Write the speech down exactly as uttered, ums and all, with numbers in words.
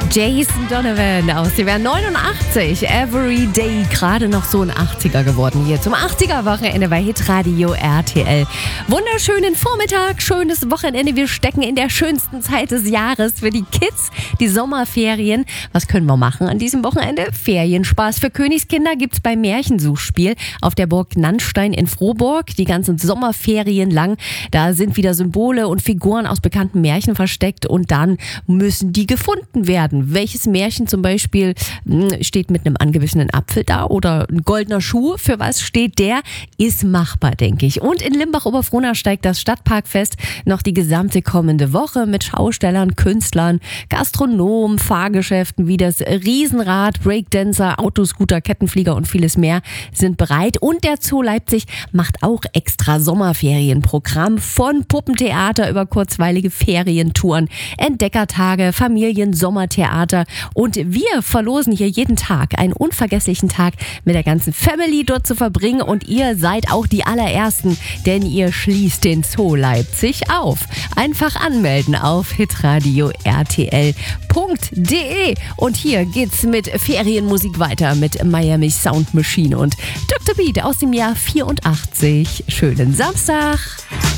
Jason Donovan aus dem Jahr neunundachtzig. Every Day, gerade noch so ein achtziger geworden hier zum achtziger-Wochenende bei Hitradio R T L. Wunderschönen Vormittag, schönes Wochenende. Wir stecken in der schönsten Zeit des Jahres für die Kids, die Sommerferien. Was können wir machen an diesem Wochenende? Ferienspaß für Königskinder gibt's beim Märchensuchspiel auf der Burg Nannstein in Frohburg. Die ganzen Sommerferien lang. Da sind wieder Symbole und Figuren aus bekannten Märchen versteckt und dann müssen die gefunden werden. Welches Märchen zum Beispiel steht mit einem angebissenen Apfel da oder ein goldener Schuh? Für was steht der? Ist machbar, denke ich. Und in Limbach-Oberfrohna steigt das Stadtparkfest noch die gesamte kommende Woche mit Schaustellern, Künstlern, Gastronomen, Fahrgeschäften wie das Riesenrad, Breakdancer, Autoscooter, Kettenflieger und vieles mehr sind bereit. Und der Zoo Leipzig macht auch extra Sommerferienprogramm von Puppentheater über kurzweilige Ferientouren, Entdeckertage, Familien, Sommertheater. Und wir verlosen hier jeden Tag einen unvergesslichen Tag mit der ganzen Family dort zu verbringen. Und ihr seid auch die allerersten, denn ihr schließt den Zoo Leipzig auf. Einfach anmelden auf hitradio r t l punkt d e. Und hier geht's mit Ferienmusik weiter mit Miami Sound Machine und Doktor Beat aus dem Jahr vierundachtzig. Schönen Samstag!